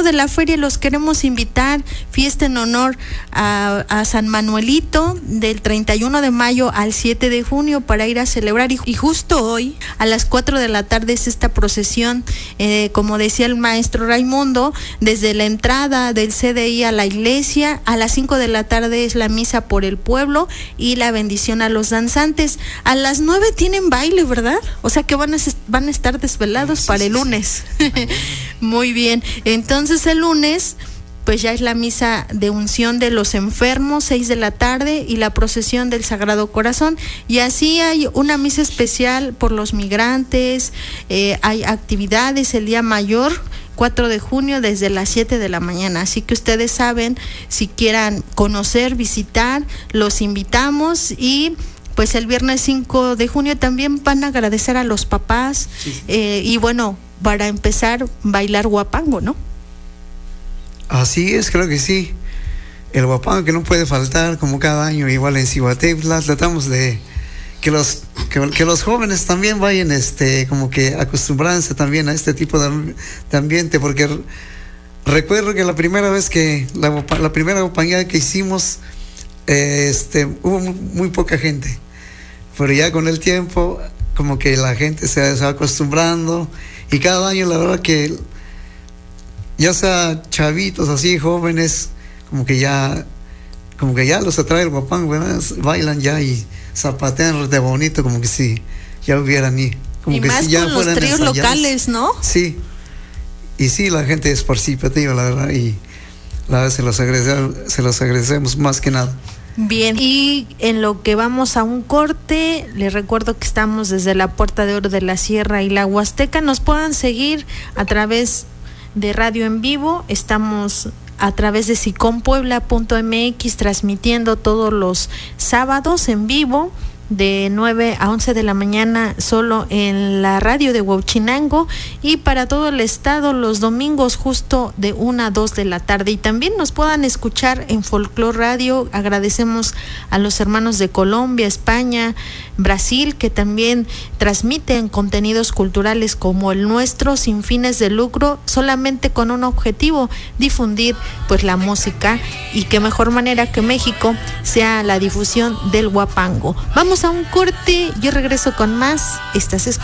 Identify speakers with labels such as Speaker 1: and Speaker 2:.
Speaker 1: de la feria los queremos invitar, fiesta en honor a San Manuelito, del 31 de mayo al 7 de junio para ir a celebrar. Y justo hoy, a las 4 de la tarde, es esta procesión, como decía el maestro Raimundo, desde la entrada del CDI a la iglesia. A las 5 de la tarde es la misa por el pueblo y la bendición a los danzantes. A las 9 tienen baile, ¿verdad? O sea que van a estar desvelados para el lunes. Muy bien. Entonces el lunes pues ya es la misa de unción de los enfermos, 6 de la tarde, y la procesión del Sagrado Corazón. Y así hay una misa especial por los migrantes, hay actividades el día mayor, 4 de junio, desde las 7 de la mañana. Así que ustedes saben, si quieran conocer, visitar, los invitamos. Y pues el viernes 5 de junio también van a agradecer a los papás, y bueno, para empezar, bailar huapango, ¿no?
Speaker 2: Así es, creo que sí. El huapango que no puede faltar, como cada año, igual en Cihuatepla, tratamos de que los jóvenes también vayan como que acostumbrándose también a este tipo de ambiente, porque recuerdo que la primera vez que la primera huapangueada que hicimos, hubo muy poca gente, pero ya con el tiempo como que la gente se va acostumbrando, y cada año la verdad que ya sea chavitos así, jóvenes, como que ya los atrae el huapango, ¿verdad? Bailan ya y zapatean de bonito, como que si ya hubieran como
Speaker 1: y
Speaker 2: que
Speaker 1: más
Speaker 2: si ya
Speaker 1: con los tríos locales, ¿no?
Speaker 2: Sí, y sí, la gente es participativa, la verdad, y la verdad se los agradecemos más que nada.
Speaker 1: Bien, y en lo que vamos a un corte, les recuerdo que estamos desde la Puerta de Oro de la Sierra y la Huasteca. Nos puedan seguir a través de radio en vivo. Estamos a través de siconpuebla.mx transmitiendo todos los sábados en vivo de 9 a 11 de la mañana solo en la radio de Huauchinango, y para todo el estado los domingos justo de 1 a 2 de la tarde. Y también nos puedan escuchar en Folklore Radio. Agradecemos a los hermanos de Colombia, España, Brasil, que también transmiten contenidos culturales como el nuestro, sin fines de lucro, solamente con un objetivo: difundir pues la música, y qué mejor manera que México sea la difusión del huapango. Vamos a un corte, yo regreso con más. Estás escuchando